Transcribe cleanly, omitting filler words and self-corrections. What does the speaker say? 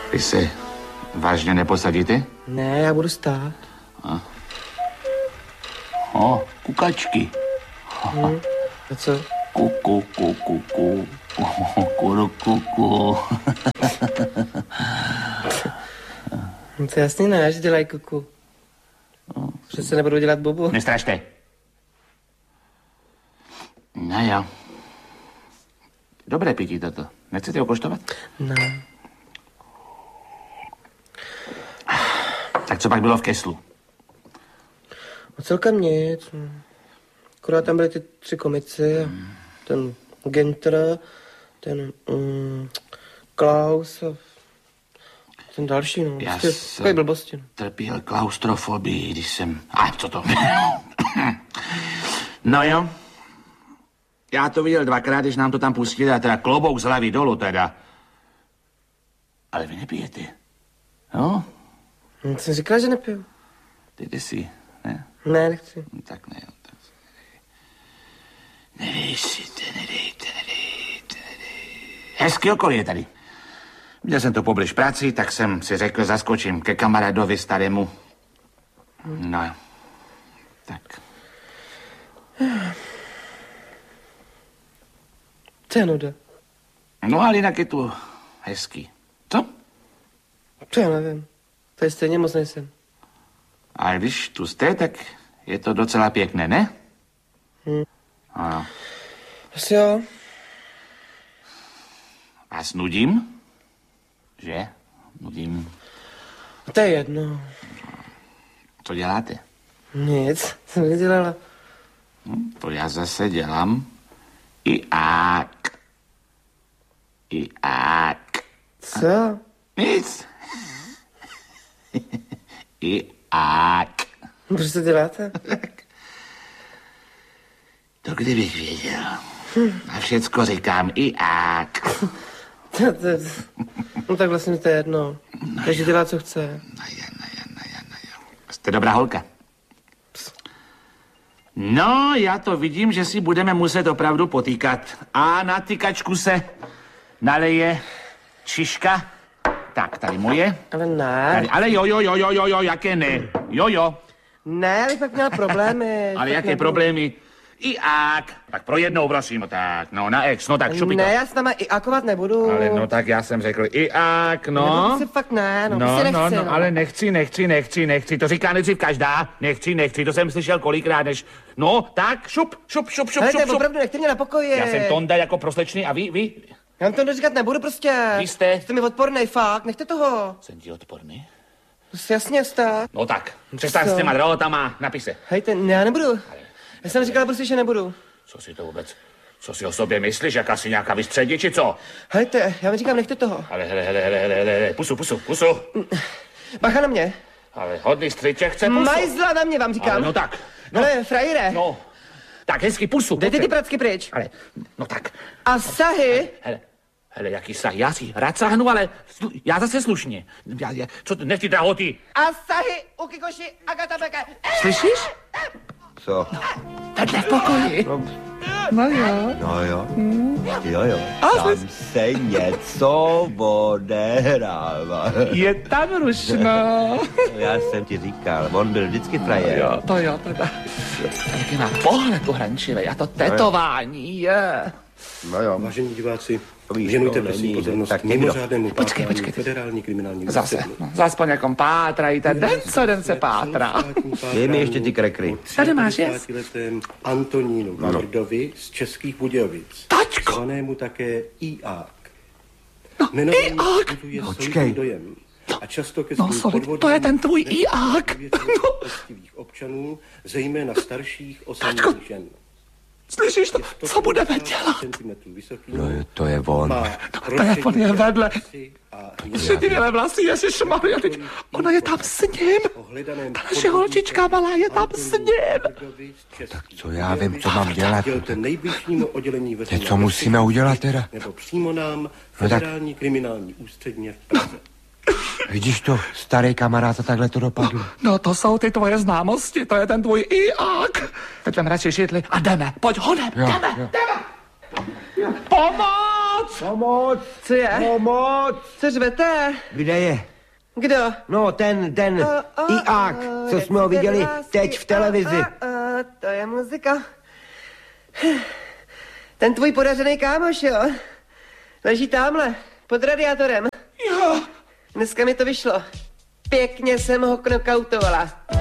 Vy se vážně neposadíte? Ne, já budu stát. Kukačky. A co? Kuku. No to jasně ne, že dělají kuku. Přece nebudu dělat bubu. Nestrašte. No jo. Dobré pití toto. Nechcete ho koštovat? Ne. Tak co pak bylo v keslu? No celkem nic. Akorát tam byly ty 3 komici a ten Ginter, ten Klaus a ten další, no. Já Takový blbosti. trpěl klaustrofobii, když jsem... co to? No jo. Já to viděl 2krát, když nám to tam pustili, a teda klobouk z hlavy dolů teda. Ale vy nepijete, no? Jsem říkala, že nepiju. Dejte si, ne? Ne, nechci. Tak ne, tak nedejte. Hezký okolí je tady. Viděl jsem to poblíž práci, tak jsem si řekl, zaskočím ke kamarádovi starému. No jo. Tak. To je nuda. No ale jinak je tu hezký. Co? To já nevím. To je stejně moc nejsem. A když tu jste, tak je to docela pěkné, ne? Ano. Asi jo. Vás nudím? Že? Nudím. To je jedno. Co děláte? Nic, jsem nedělala. To já zase dělám. Iák. Co? Nic. Iák. Proč to děláte? To kdybych věděl. A všecko říkám iák. No tak vlastně to je jedno. Každý dělá, co chce. No jo. Jste dobrá holka. No, já to vidím, že si budeme muset opravdu potýkat. A na tykačku se naleje Čiška. Tak, tady moje. Ale ne. Tady, ale jo, jaké ne? Jo. Ne, ale pak měla problémy. Ale jaké problémy? Iák. Tak pro jednou, prosím, tak, no, na ex, no tak šupi to. Ne, já s náma iákovat nebudu. Ale no tak já jsem řekl iák, no. Nebo si fakt ne, no, prostě nechci, no, ale nechci, to říká nejdřív každá, nechci, to jsem slyšel kolikrát, než, no, tak, šup. Ale to opravdu nechte mě na pokoji. Já jsem Tonda jako proslečný a vy? Já vám to říkat nebudu prostě. Vy jste? Jste mi odpornej, fakt, nechte toho. Jsem ti odporný? To si jasně stát. No tak, přestaň s těma drahotama, napise. Hejte, já nebudu. Já jsem říkala prostě, že nebudu. Co si o sobě myslíš, jak asi nějaká vystředí, či co? Hejte, já vám říkám, nechte toho. Ale hele, pusu. Bacha na mě. Ale hodný střiček chce pusu. Majzla na mě, vám říkám. Ale no tak. No. Ale frajire. No, tak hezky pusu. Dejte ty pracky pryč. Ale, no tak. A sahy. Hele, jaký sahy, já si rád sahnu, ale já zase slušně. Co, nech ty drahoty. A sahy u Kikoši Agata Beke. Slyšíš? Co? Vedle v pokoji. No jo. Jo. Tam se něco odehrává. Je tam rušno. Já jsem ti říkal, on byl vždycky frajer. Jo, to jo, teda. Taky má pohled uhrančivý a to tetování je. No jo. Vážení diváci, věnujte prosím pozornost mimořádnému Počkej. federální kriminální Zase, zase po někom pátrajíte, den co den se pátrá. Dej mi ještě ty krekry. Tady máš jest. Antonínu Vardovi z Českých Budějovic. Tačko! Zvanému také Iák. No, Iák! Počkej. Dojem. A často ke No, to je ten tvůj Iák. No. Občanů, zejména starších osamělých žen. Slyšíš to? Co budeme dělat? No, to je on. Telefon je vedle. Šedivě vlasy, ježišmarja, teď ona je tam s ním. Ta naše holčička malá je tam s ním. Tak co já vím, co mám dělat. Tak co musíme udělat teda? Nebo přímo nám federální kriminální ústředně v Praze. Vidíš to, starý kamarád, a takhle to dopadlo. No to jsou ty tvoje známosti, to je ten tvůj Iák. Teď vem radši židli a jdeme, pojď honem, jdeme. Pomoc! Pomoc! Pomoc! Co je? Pomoc! Co řvete? Kde je? Kdo? No, ten Iák, co jsme ho viděli teď v televizi. To je muzika. Ten tvůj podařený kámoš, jo? Leží támhle, pod radiátorem. Jo. Dneska mi to vyšlo. Pěkně jsem ho knockoutovala.